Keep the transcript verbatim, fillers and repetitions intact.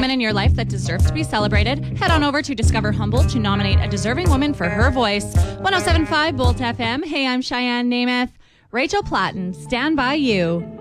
woman in your life that deserves to be celebrated, head on over to Discover Humboldt to nominate a deserving woman for her voice. one oh seven point five Bolt F M. Hey, I'm Cheyenne Namath. Rachel Platten, Stand By You.